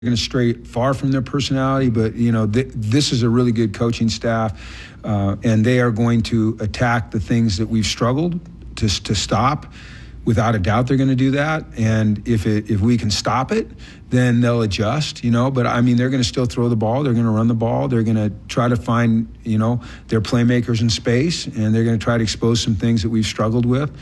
going to stray far from their personality, but this is a really good coaching staff, and they are going to attack the things that we've struggled to stop. Without a doubt, they're going to do that, and if we can stop it, then they'll adjust. But I mean, they're going to still throw the ball. They're going to run the ball. They're going to try to find their playmakers in space, and they're going to try to expose some things that we've struggled with.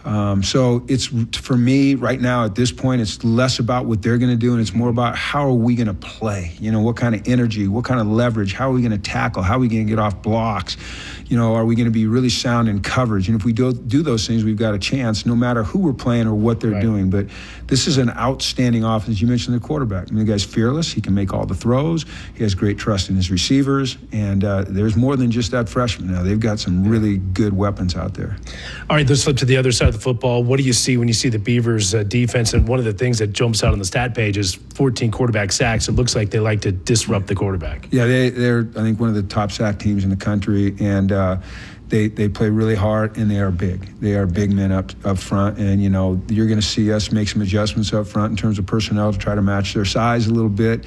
So it's, for me right now at this point, it's less about what they're going to do, and it's more about how are we going to play? What kind of energy, what kind of leverage, how are we going to tackle, how are we going to get off blocks? Are we going to be really sound in coverage? And if we do those things, we've got a chance, no matter who we're playing or what they're doing. But this is an outstanding offense. You mentioned the quarterback. The guy's fearless. He can make all the throws. He has great trust in his receivers. And there's more than just that freshman now. They've got some really good weapons out there. All right, let's flip to the other side of the football. What do you see when you see the Beavers defense? And one of the things that jumps out on the stat page is 14 quarterback sacks. It looks like they like to disrupt the quarterback. Yeah, they're I think, one of the top sack teams in the country. And they play really hard, and they are big. They are big men up front, and you're going to see us make some adjustments up front in terms of personnel to try to match their size a little bit.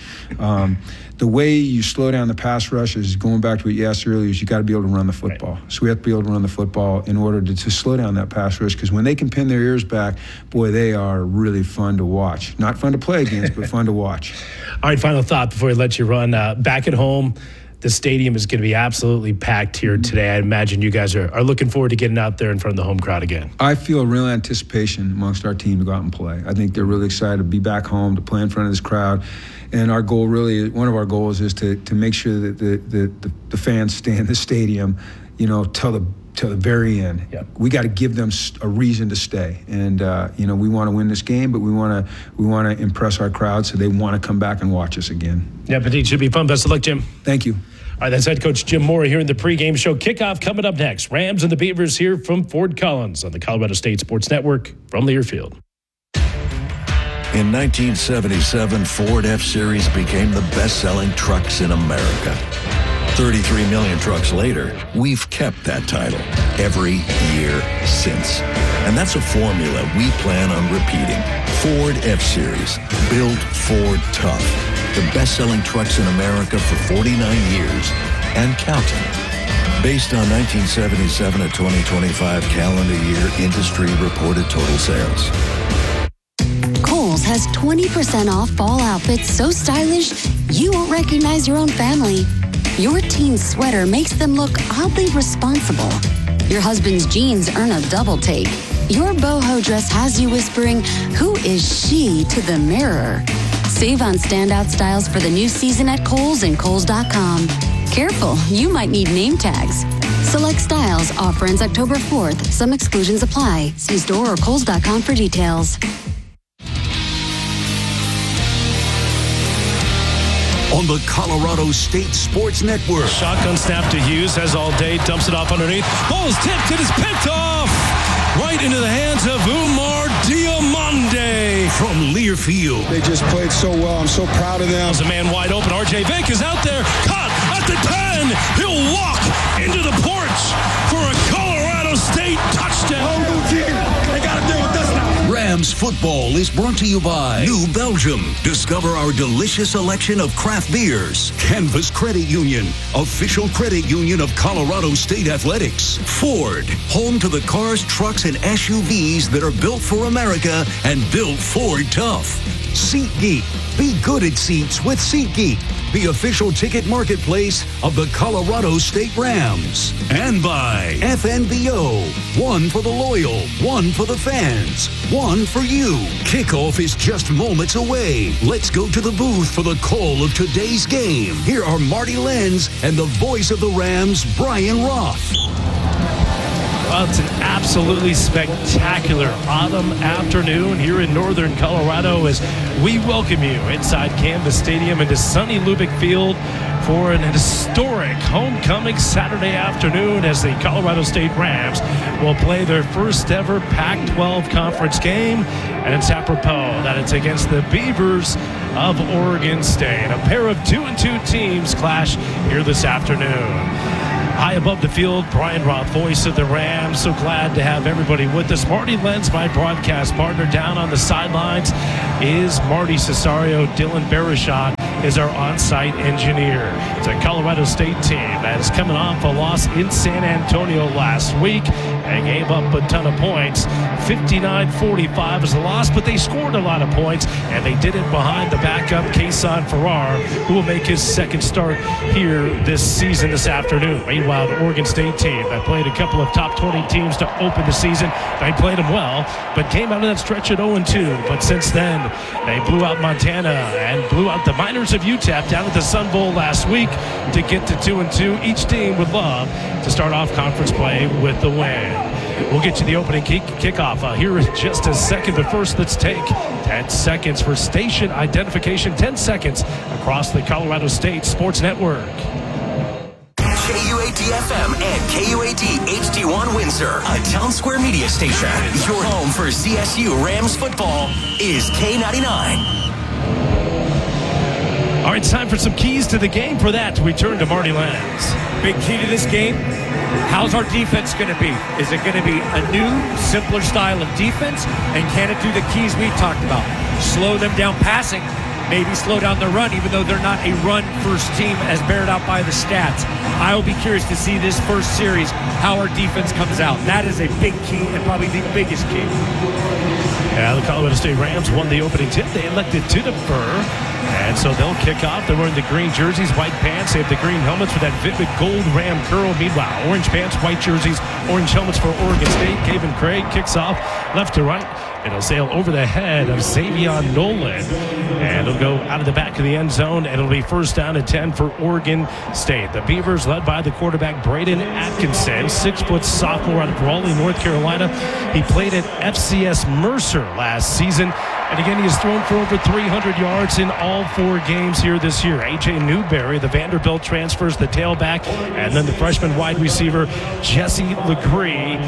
The way you slow down the pass rush is, going back to what you asked earlier, is you got to be able to run the football. Right. So we have to be able to run the football in order to slow down that pass rush, because when they can pin their ears back, boy, they are really fun to watch. Not fun to play against, but fun to watch. All right, final thought before I let you run. Back at home, the stadium is going to be absolutely packed here today. I imagine you guys are looking forward to getting out there in front of the home crowd again. I feel real anticipation amongst our team to go out and play. I think they're really excited to be back home, to play in front of this crowd. And our goal, really, one of our goals is to make sure that the fans stay in the stadium, till the very end. Yep. We got to give them a reason to stay, and we want to win this game, but we want to impress our crowd so they want to come back and watch us again. Yeah, but it should be fun. Best of luck, Jim. Thank you. All right, that's head coach Jim Mora here in the pregame show. Kickoff coming up next. Rams and the Beavers here from Fort Collins on the Colorado State Sports Network from Learfield. In 1977, Ford F-Series became the best-selling trucks in America. 33 million trucks later, we've kept that title every year since. And that's a formula we plan on repeating. Ford F-Series, built Ford tough. The best-selling trucks in America for 49 years and counting. Based on 1977 to 2025 calendar year industry reported total sales. Kohl's has 20% off fall outfits so stylish you won't recognize your own family. Your teen's sweater makes them look oddly responsible. Your husband's jeans earn a double take. Your boho dress has you whispering, "Who is she?" to the mirror. Save on standout styles for the new season at Kohl's and Kohls.com. Careful, you might need name tags. Select styles. Offer ends October 4th. Some exclusions apply. See store or Kohls.com for details. On the Colorado State Sports Network. Shotgun snap to Hughes, has all day, dumps it off underneath. Ball is tipped, it is picked off! Right into the hands of Umar Diamande. From Learfield. They just played so well. I'm so proud of them. There's a man wide open. RJ Vick is out there. Caught at the 10. He'll walk into the porch for a Colorado State touchdown. They got to deal with this now. Rams football is brought to you by New Belgium. Discover our delicious selection of craft beers. Canvas Credit Union, official credit union of Colorado State Athletics. Ford, home to the cars, trucks, and SUVs that are built for America and built Ford tough. SeatGeek, be good at seats with SeatGeek, the official ticket marketplace of the Colorado State Rams. And by FNBO, one for the loyal, one for the fans, one for you. Kickoff is just moments away. Let's go to the booth for the call of today's game. Here are Marty Lenz and the voice of the Rams, Brian Roth. Well, it's an absolutely spectacular autumn afternoon here in northern Colorado as we welcome you inside Canvas Stadium into sunny Lubick Field for an historic homecoming Saturday afternoon as the Colorado State Rams will play their first ever Pac-12 conference game. And it's apropos that it's against the Beavers of Oregon State. A pair of 2-2 teams clash here this afternoon. High above the field, Brian Roth, voice of the Rams. So glad to have everybody with us. Marty Lenz, my broadcast partner. Down on the sidelines is Marty Cesario. Dylan Baruchon is our on-site engineer. It's a Colorado State team that is coming off a loss in San Antonio last week. They gave up a ton of points. 59-45 is a loss, but they scored a lot of points, and they did it behind the backup, Kason Farrar, who will make his second start here this season this afternoon. Meanwhile, the Oregon State team that played a couple of top 20 teams to open the season, they played them well, but came out of that stretch at 0-2. But since then, they blew out Montana and blew out the Miners of UTEP down at the Sun Bowl last week to get to 2-2. Each team would love to start off conference play with the win. We'll get you the opening kickoff here in just a second, but first let's take 10 seconds for station identification. 10 seconds across the Colorado State Sports Network. KUAD-FM and KUAD HD1 Windsor, a Town Square media station. Your home for CSU Rams football is K99. All right, it's time for some keys to the game. For that, we turn to Marty Lenz. Big key to this game, how's our defense going to be? Is it going to be a new, simpler style of defense? And can it do the keys we talked about? Slow them down passing, maybe slow down the run, even though they're not a run-first team as bared out by the stats. I will be curious to see this first series, how our defense comes out. That is a big key and probably the biggest key. Yeah, the Colorado State Rams won the opening tip. They elected to defer, and so they'll kick off. They're wearing the green jerseys, white pants. They have the green helmets with that vivid gold Ram curl. Meanwhile, orange pants, white jerseys, orange helmets for Oregon State. Kevin Craig kicks off left to right. It'll sail over the head of Xavion Nolan, and it'll go out of the back of the end zone, and it'll be first down and 10 for Oregon State. The Beavers, led by the quarterback Braden Atkinson, 6-foot sophomore out of Raleigh, North Carolina. He played at FCS Mercer last season, and again, he has thrown for over 300 yards in all 4 games here this year. A.J. Newberry, the Vanderbilt transfers, the tailback, and then the freshman wide receiver Jesse Legree.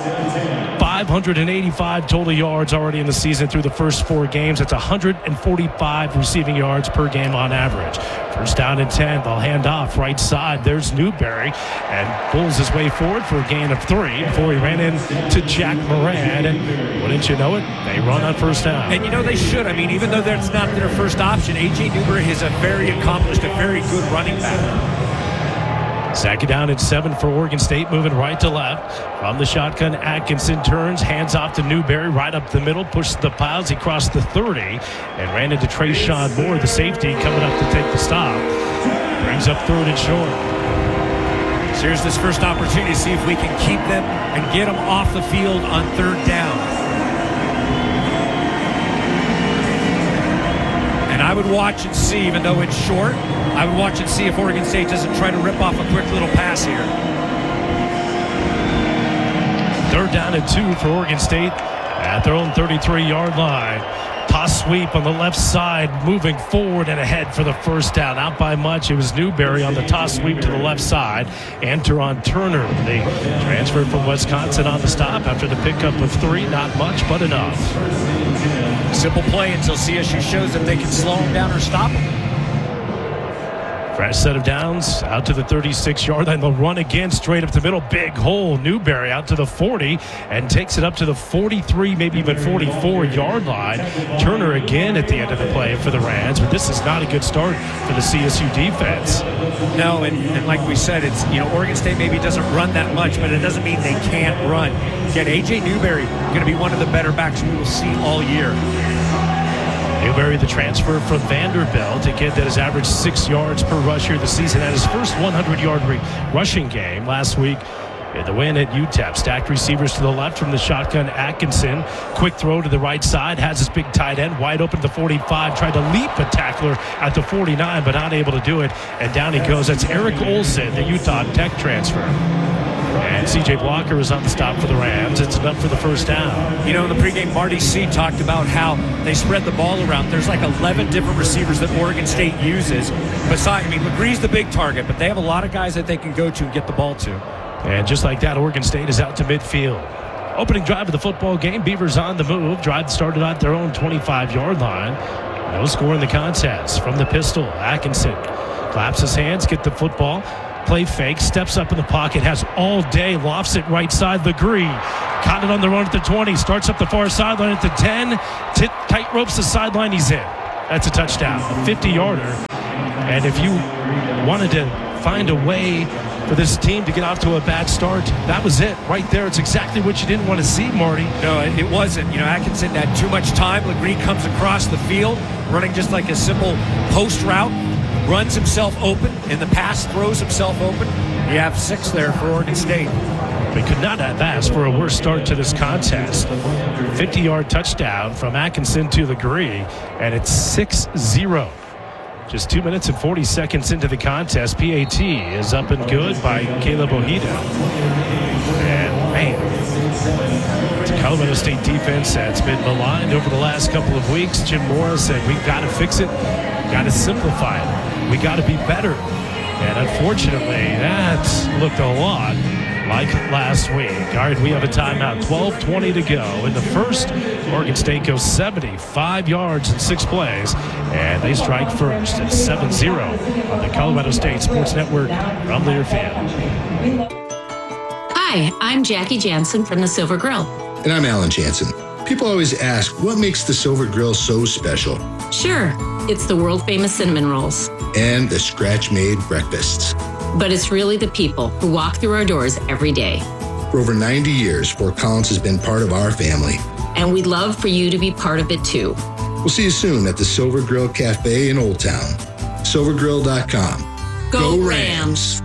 585 total yards already in the season through the first 4 games. That's 145 receiving yards per game on average. First down and 10. They'll hand off right side. There's Newberry, and pulls his way forward for a gain of 3 before he ran into Jack Moran. And wouldn't you know it, they run on first down. And you know they should. I mean, even though that's not their first option, A.J. Newberry is a very accomplished, a very good running back. Second down and 7 for Oregon State, moving right to left. From the shotgun, Atkinson turns, hands off to Newberry, right up the middle, pushes the piles. He crossed the 30 and ran into Trayshawn Moore, the safety, coming up to take the stop. Brings up 3rd and short. So here's this first opportunity to see if we can keep them and get them off the field on 3rd down. And I would watch and see, even though it's short, I would watch and see if Oregon State doesn't try to rip off a quick little pass here. 3rd down and 2 for Oregon State at their own 33-yard line. Toss sweep on the left side, moving forward and ahead for the first down. Out by much. It was Newberry on the toss sweep to the left side. And Teron Turner, they transferred from Wisconsin on the stop after the pickup of 3. Not much, but enough. Simple play until CSU shows that they can slow them down or stop them. Fresh set of downs out to the 36-yard line. They'll run again straight up the middle. Big hole. Newberry out to the 40 and takes it up to the 43, maybe even 44-yard line. Turner again at the end of the play for the Rams, but this is not a good start for the CSU defense. No, and like we said, it's, you know, Oregon State maybe doesn't run that much, but it doesn't mean they can't run. Again, A.J. Newberry going to be one of the better backs we will see all year. Newberry, the transfer from Vanderbilt, a kid that has averaged 6 yards per rush here this season, had his first 100-yard rushing game last week. The win at UTEP. Stacked receivers to the left from the shotgun. Atkinson, quick throw to the right side, has his big tight end wide open to the 45, tried to leap a tackler at the 49, but not able to do it, and down he goes. That's Eric Olson, the Utah Tech transfer. And C.J. Blocker is on the stop for the Rams. It's enough for the first down. You know, in the pregame, Marty C. talked about how they spread the ball around. There's like 11 different receivers that Oregon State uses. Besides, I mean, Legree's the big target, but they have a lot of guys that they can go to and get the ball to. And just like that, Oregon State is out to midfield. Opening drive of the football game. Beavers on the move. Drive started at their own 25-yard line. No score in the contest. From the pistol, Atkinson claps his hands, get the football. play fake, steps up in the pocket, has all day, lofts it right side. Legree caught it on the run at the 20, starts up the far sideline at the 10, tight ropes the sideline, he's in. That's a touchdown, a 50-yarder. And if you wanted to find a way for this team to get off to a bad start, that was it right there. It's exactly what you didn't want to see, Marty. No, it wasn't. Atkinson had too much time. Legree comes across the field, running just like a simple post route, runs himself open. In the pass, throws himself open. You have 6 there for Oregon State. They could not have asked for a worse start to this contest. 50-yard touchdown from Atkinson to Legree, and it's 6-0. Just 2 minutes and 40 seconds into the contest. PAT is up and good by Caleb Ojeda. And, man, it's a Colorado State defense that's been maligned over the last couple of weeks. Jim Mora said, we've got to fix it. We've got to simplify it. We got to be better. And unfortunately, that looked a lot like last week. All right, we have a timeout. 12:20 to go. In the first, Oregon State goes 75 yards in 6 plays, and they strike first at 7-0 on the Colorado State Sports Network from Learfield. Hi, I'm Jackie Jansen from the Silver Grill. And I'm Alan Jansen. People always ask, what makes the Silver Grill so special? Sure, it's the world-famous cinnamon rolls. And the scratch-made breakfasts. But it's really the people who walk through our doors every day. For over 90 years, Fort Collins has been part of our family. And we'd love for you to be part of it too. We'll see you soon at the Silver Grill Cafe in Old Town. Silvergrill.com. Go Rams!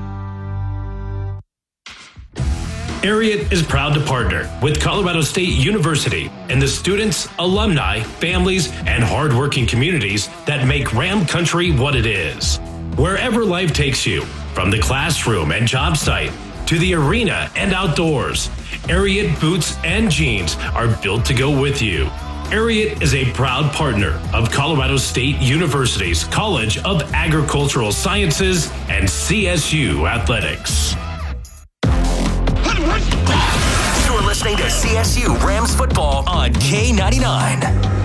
Ariat is proud to partner with Colorado State University and the students, alumni, families, and hardworking communities that make Ram Country what it is. Wherever life takes you, from the classroom and job site to the arena and outdoors, Ariat boots and jeans are built to go with you. Ariat is a proud partner of Colorado State University's College of Agricultural Sciences and CSU Athletics. You're listening to CSU Rams football on K99.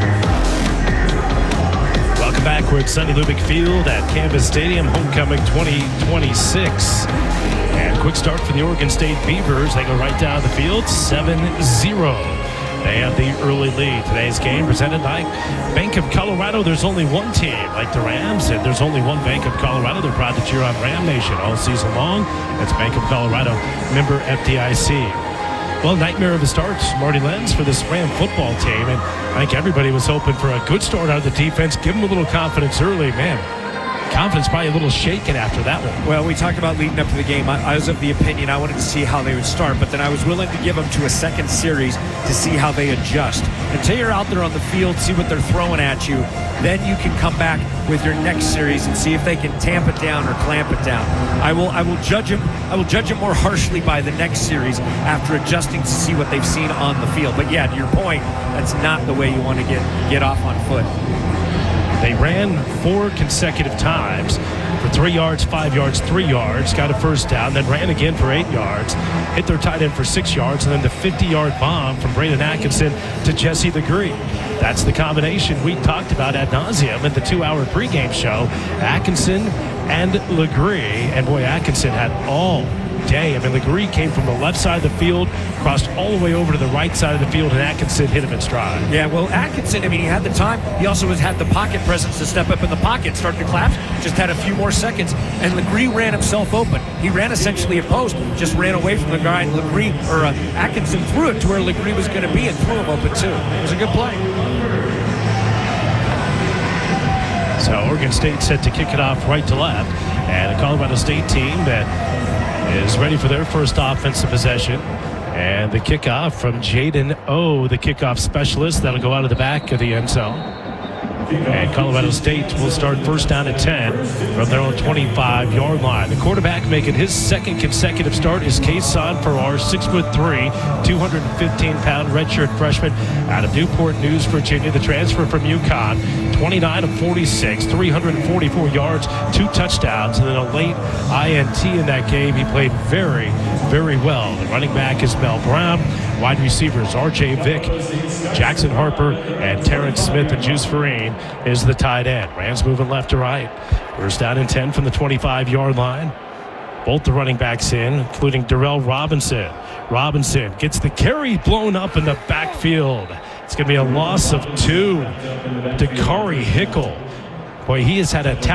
Welcome back. We're at Sonny Lubick Field at Canvas Stadium, homecoming 2026. And quick start for the Oregon State Beavers. They go right down the field, 7-0. They have the early lead. Today's game presented by Bank of Colorado. There's only one team like the Rams, and there's only one Bank of Colorado. They're proud to cheer on Ram Nation all season long. That's Bank of Colorado, member FDIC. Well, nightmare of a start, Marty Lenz, for this Ram football team. And I think everybody was hoping for a good start out of the defense. Give them a little confidence early. Man, confidence probably a little shaken after that one. Well, we talked about leading up to the game. I was of the opinion I wanted to see how they would start, but then I was willing to give them to a second series to see how they adjust. Until you're out there on the field, see what they're throwing at you, then you can come back with your next series and see if they can tamp it down or clamp it down. I will judge them. I will judge them more harshly by the next series after adjusting to see what they've seen on the field. But yeah, to your point, that's not the way you want to get off on foot. They ran 4 consecutive times for 3 yards, 5 yards, 3 yards, got a first down, then ran again for 8 yards, hit their tight end for 6 yards, and then the 50-yard bomb from Braden Atkinson to Jesse Legree. That's the combination we talked about ad nauseum in the 2-hour pregame show. Atkinson and Legree, and boy, Atkinson had all day. I mean, Legree came from the left side of the field, crossed all the way over to the right side of the field, and Atkinson hit him in stride. Yeah, well, Atkinson, I mean, he had the time. He also had the pocket presence to step up in the pocket, start to collapse, just had a few more seconds, and Legree ran himself open. He ran essentially a post, just ran away from the guy, and Atkinson threw it to where Legree was going to be and threw him open, too. It was a good play. So Oregon State set to kick it off right to left, and a Colorado State team that is ready for their first offensive possession. And the kickoff from Jaden O, the kickoff specialist. That'll go out of the back of the end zone. And Colorado State will start first down at 10 from their own 25-yard line. The quarterback making his second consecutive start is Kason Farrar, 6'3", 215-pound redshirt freshman out of Newport News, Virginia. The transfer from UConn, 29 of 46, 344 yards, 2 touchdowns, and then a late INT in that game. He played very, very well. The running back is Mel Brown. Wide receivers R.J. Vick, Jackson Harper, and Terrence Smith, and Juice Farine is the tight end. Rams moving left to right. First down and 10 from the 25-yard line. Both the running backs in, including Darrell Robinson. Robinson gets the carry blown up in the backfield. It's going to be a loss of 2 to Kari Hickle. Boy, he has had a